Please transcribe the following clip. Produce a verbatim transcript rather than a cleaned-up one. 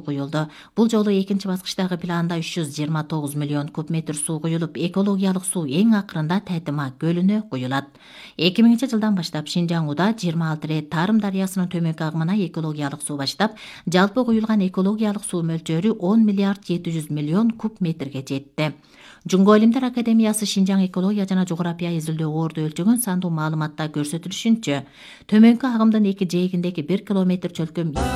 куюлду. Бул жолу экинчи баскычтагы планда үч жүз жыйырма тогуз миллион куб метр суу куюлуп, экологиялык суу эң акырында Тайтыма көлүнө куюлат. эки миңинчи жылдан баштап Шинжаң-Уда жыйырма алты рет Тарым дарыясынын төмөнкү агымына экологиялык суу баштап, жалпы куюлган экологиялык суу мөлчөрү он миллиард жети жүз миллион куб метрге жетти. Жунго илимдер академиясы Шинжаң экология жана жография изилдөө орду өлчөгөн сандуу маалыматта көрсөтүлүшүнчө, төмөнкү агымдын эки жээгиндеги бир километр чөлкөм